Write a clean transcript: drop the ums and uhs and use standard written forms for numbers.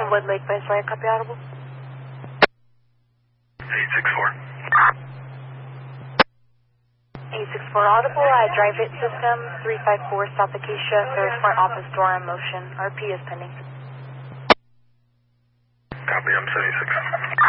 from Wood Lake Base, right? Copy audible. 864. 864 audible. Drive it system 354 South Acacia. There's front office door in motion. RP is pending. Copy, I'm 76.